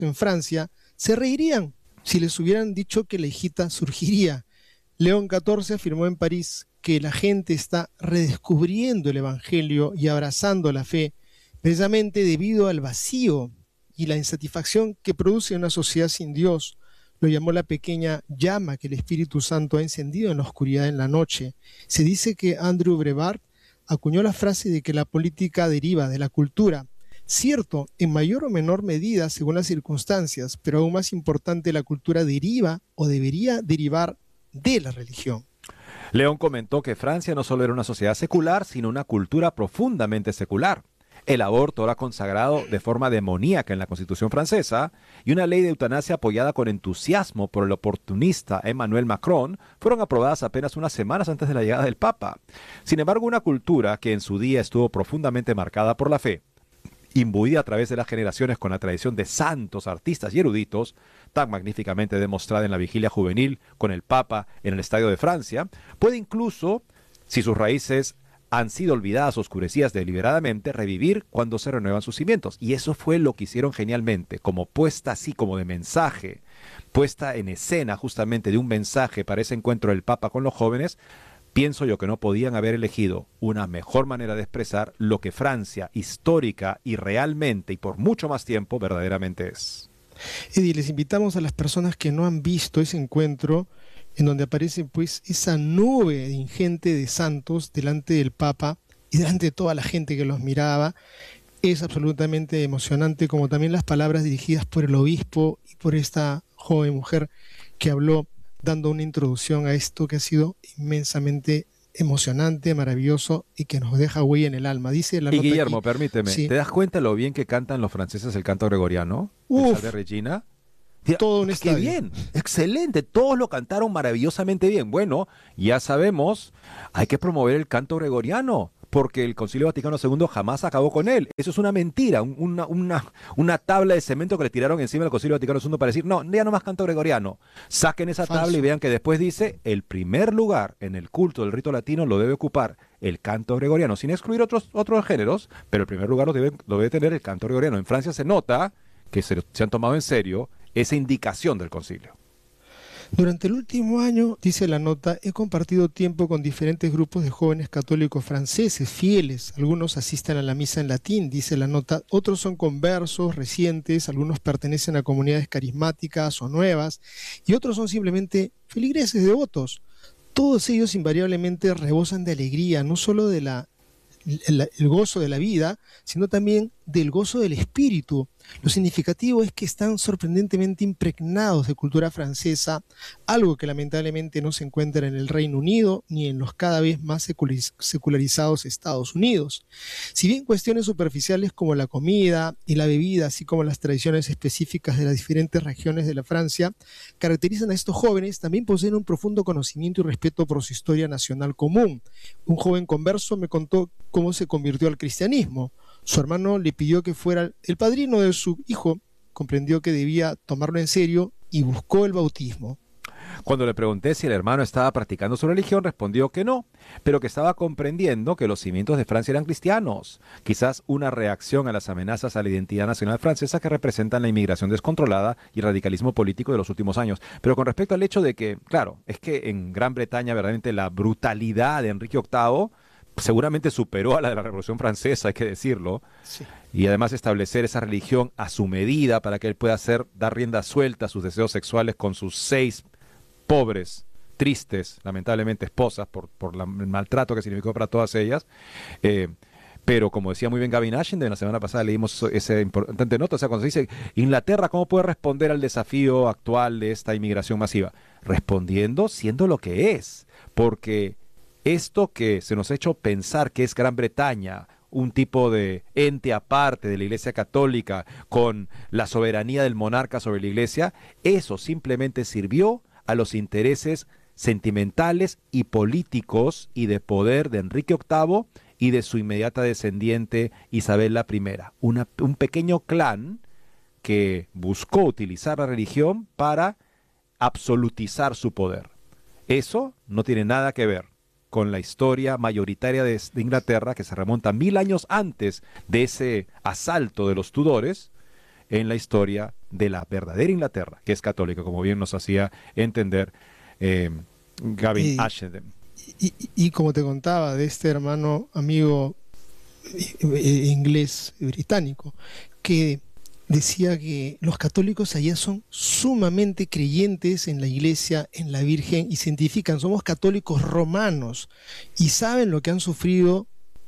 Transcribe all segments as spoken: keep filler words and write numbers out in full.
en Francia se reirían si les hubieran dicho que la hijita surgiría. León catorce afirmó en París que la gente está redescubriendo el Evangelio y abrazando la fe, precisamente debido al vacío y la insatisfacción que produce una sociedad sin Dios. Lo llamó la pequeña llama que el Espíritu Santo ha encendido en la oscuridad en la noche. Se dice que Andrew Breitbart acuñó la frase de que la política deriva de la cultura. Cierto, en mayor o menor medida según las circunstancias, pero aún más importante, la cultura deriva o debería derivar de la religión. León comentó que Francia no solo era una sociedad secular, sino una cultura profundamente secular. El aborto era consagrado de forma demoníaca en la Constitución francesa y una ley de eutanasia apoyada con entusiasmo por el oportunista Emmanuel Macron fueron aprobadas apenas unas semanas antes de la llegada del Papa. Sin embargo, una cultura que en su día estuvo profundamente marcada por la fe, imbuida a través de las generaciones con la tradición de santos, artistas y eruditos, tan magníficamente demostrada en la vigilia juvenil con el Papa en el Estadio de Francia, puede incluso, si sus raíces han sido olvidadas o oscurecidas deliberadamente, revivir cuando se renuevan sus cimientos. Y eso fue lo que hicieron genialmente, como puesta así como de mensaje, puesta en escena justamente de un mensaje para ese encuentro del Papa con los jóvenes. Pienso yo que no podían haber elegido una mejor manera de expresar lo que Francia histórica y realmente y por mucho más tiempo verdaderamente es. Eddie, les invitamos a las personas que no han visto ese encuentro en donde aparece pues esa nube ingente de santos delante del Papa y delante de toda la gente que los miraba. Es absolutamente emocionante, como también las palabras dirigidas por el obispo y por esta joven mujer que habló dando una introducción a esto que ha sido inmensamente emocionante, maravilloso y que nos deja huella en el alma. Dice la y nota Guillermo, aquí, permíteme, sí. ¿te das cuenta lo bien que cantan los franceses el canto gregoriano? Uf, de Regina. todo un ¡Qué estadio. bien! ¡Excelente! Todos lo cantaron maravillosamente bien. Bueno, ya sabemos, hay que promover el canto gregoriano, porque el Concilio Vaticano segundo jamás acabó con él. Eso es una mentira, un- una, una, una tabla de cemento que le tiraron encima del Concilio Vaticano segundo para decir, no, ya no más canto gregoriano. Saquen esa Falso. tabla y vean que después dice, el primer lugar en el culto del rito latino lo debe ocupar el canto gregoriano, sin excluir otros, otros géneros, pero el primer lugar lo debe, lo debe tener el canto gregoriano. En Francia se nota que se, se han tomado en serio esa indicación del concilio. Durante el último año, dice la nota, he compartido tiempo con diferentes grupos de jóvenes católicos franceses, fieles. Algunos asisten a la misa en latín, dice la nota. Otros son conversos, recientes, algunos pertenecen a comunidades carismáticas o nuevas, y otros son simplemente feligreses devotos. Todos ellos invariablemente rebosan de alegría, no solo de la el, el gozo de la vida, sino también del gozo del espíritu. Lo significativo es que están sorprendentemente impregnados de cultura francesa, algo que lamentablemente no se encuentra en el Reino Unido ni en los cada vez más seculariz- secularizados Estados Unidos. Si bien cuestiones superficiales como la comida y la bebida, así como las tradiciones específicas de las diferentes regiones de la Francia, caracterizan a estos jóvenes, también poseen un profundo conocimiento y respeto por su historia nacional común. Un joven converso me contó cómo se convirtió al cristianismo. Su hermano le pidió que fuera el padrino de su hijo, comprendió que debía tomarlo en serio y buscó el bautismo. Cuando le pregunté si el hermano estaba practicando su religión, respondió que no, pero que estaba comprendiendo que los cimientos de Francia eran cristianos, quizás una reacción a las amenazas a la identidad nacional francesa que representan la inmigración descontrolada y el radicalismo político de los últimos años. Pero con respecto al hecho de que, claro, es que en Gran Bretaña verdaderamente la brutalidad de Enrique octavo seguramente superó a la de la Revolución Francesa, hay que decirlo, Sí. y además establecer esa religión a su medida para que él pueda hacer, dar rienda suelta a sus deseos sexuales con sus seis pobres, tristes, lamentablemente esposas, por, por la- el maltrato que significó para todas ellas. Eh, pero como decía muy bien Gavin Ashenden, la semana pasada leímos eso- esa importante nota, o sea, cuando se dice, Inglaterra, ¿cómo puede responder al desafío actual de esta inmigración masiva? Respondiendo siendo lo que es, porque esto que se nos ha hecho pensar que es Gran Bretaña, un tipo de ente aparte de la Iglesia Católica con la soberanía del monarca sobre la Iglesia, eso simplemente sirvió a los intereses sentimentales y políticos y de poder de Enrique octavo y de su inmediata descendiente Isabel la primera, una, un pequeño clan que buscó utilizar la religión para absolutizar su poder. Eso no tiene nada que ver con la historia mayoritaria de, de Inglaterra, que se remonta mil años antes de ese asalto de los Tudores, en la historia de la verdadera Inglaterra, que es católica, como bien nos hacía entender eh, Gavin Ashenden. Y, y, y como te contaba de este hermano amigo inglés británico, que decía que los católicos allá son sumamente creyentes en la iglesia, en la Virgen, y se identifican, somos católicos romanos, y saben lo que han sufrido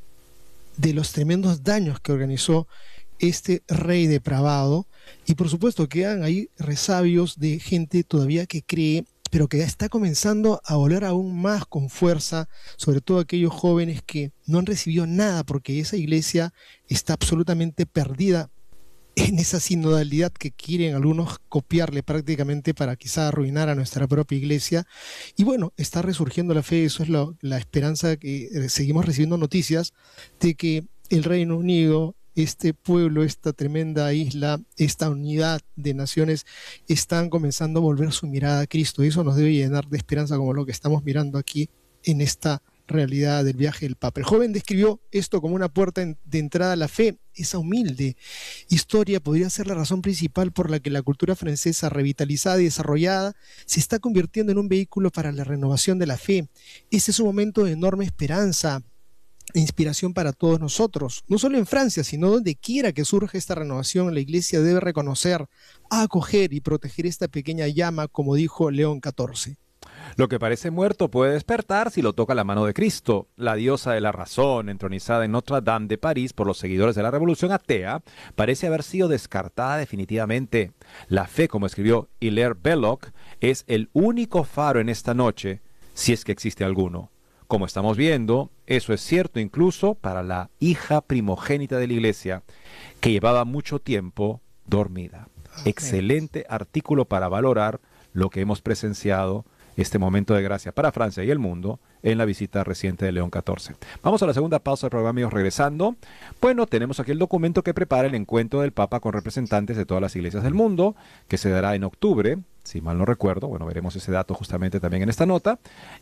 de los tremendos daños que organizó este rey depravado, y por supuesto quedan ahí resabios de gente todavía que cree, pero que ya está comenzando a volver aún más con fuerza, sobre todo aquellos jóvenes que no han recibido nada, porque esa iglesia está absolutamente perdida en esa sinodalidad que quieren algunos copiarle prácticamente para quizá arruinar a nuestra propia iglesia. Y bueno, está resurgiendo la fe, eso es lo, la esperanza que eh, seguimos recibiendo noticias de que el Reino Unido, este pueblo, esta tremenda isla, esta unidad de naciones, están comenzando a volver su mirada a Cristo. Y eso nos debe llenar de esperanza, como lo que estamos mirando aquí en esta realidad del viaje del Papa. El joven describió esto como una puerta en, de entrada a la fe. Esa humilde historia podría ser la razón principal por la que la cultura francesa, revitalizada y desarrollada, se está convirtiendo en un vehículo para la renovación de la fe. Este es un momento de enorme esperanza e inspiración para todos nosotros, no solo en Francia, sino donde quiera que surja esta renovación. La Iglesia debe reconocer, acoger y proteger esta pequeña llama, como dijo León catorce. Lo que parece muerto puede despertar si lo toca la mano de Cristo. La diosa de la razón, entronizada en Notre Dame de París por los seguidores de la revolución atea, parece haber sido descartada definitivamente. La fe, como escribió Hilaire Belloc, es el único faro en esta noche, si es que existe alguno. Como estamos viendo, eso es cierto incluso para la hija primogénita de la Iglesia, que llevaba mucho tiempo dormida. Okay. Excelente artículo para valorar lo que hemos presenciado, este momento de gracia para Francia y el mundo, en la visita reciente de León catorce. Vamos a la segunda pausa del programa, amigos, regresando. Bueno, tenemos aquí el documento que prepara el encuentro del Papa con representantes de todas las iglesias del mundo, que se dará en octubre, si mal no recuerdo. Bueno, veremos ese dato justamente también en esta nota.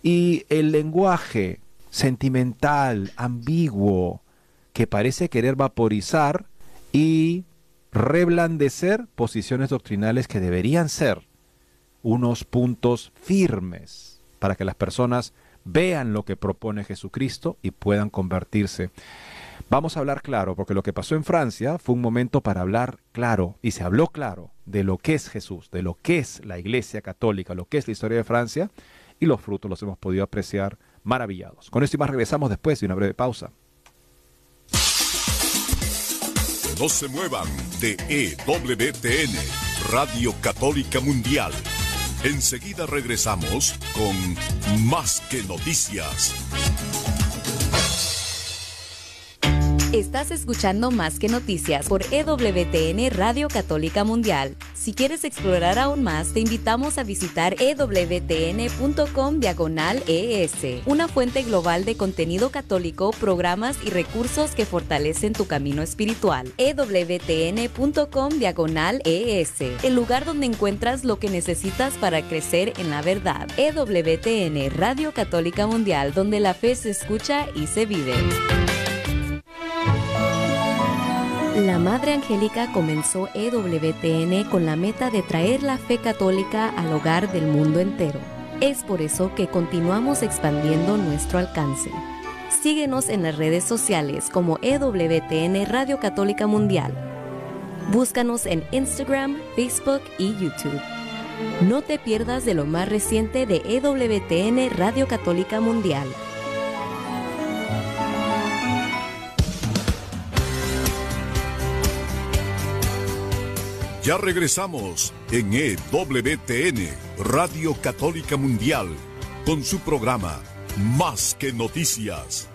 Y el lenguaje sentimental, ambiguo, que parece querer vaporizar y reblandecer posiciones doctrinales que deberían ser unos puntos firmes para que las personas vean lo que propone Jesucristo y puedan convertirse. Vamos a hablar claro, porque lo que pasó en Francia fue un momento para hablar claro, y se habló claro de lo que es Jesús, de lo que es la Iglesia Católica, lo que es la historia de Francia, y los frutos los hemos podido apreciar maravillados. Con esto y más regresamos después de una breve pausa. No se muevan de E W T N, Radio Católica Mundial. Enseguida regresamos con Más que Noticias. Estás escuchando Más que Noticias por E W T N Radio Católica Mundial. Si quieres explorar aún más, te invitamos a visitar e w t n punto com diagonal e s, una fuente global de contenido católico, programas y recursos que fortalecen tu camino espiritual. e w t n punto com diagonal e s, el lugar donde encuentras lo que necesitas para crecer en la verdad. E W T N Radio Católica Mundial, donde la fe se escucha y se vive. La Madre Angélica comenzó E W T N con la meta de traer la fe católica al hogar del mundo entero. Es por eso que continuamos expandiendo nuestro alcance. Síguenos en las redes sociales como E W T N Radio Católica Mundial. Búscanos en Instagram, Facebook y YouTube. No te pierdas de lo más reciente de E W T N Radio Católica Mundial. Ya regresamos en E W T N, Radio Católica Mundial, con su programa Más que Noticias.